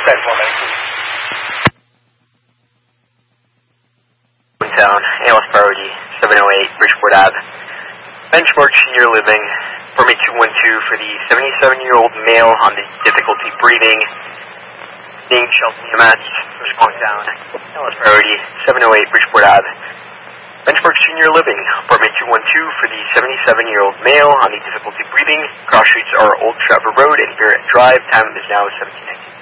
Town, ALS priority 708 Bridgeport Ave. Benchmark Senior Living, permit 212 for the 77-year-old male on the difficulty breathing. Named Shelton Yamatz, response down, ALS priority 708 Bridgeport Ave. Benchmark Senior Living, permit 212 for the 77-year-old male on the difficulty breathing. Cross streets are Old Trafford Road and Barrett Drive. Time is now 17:19.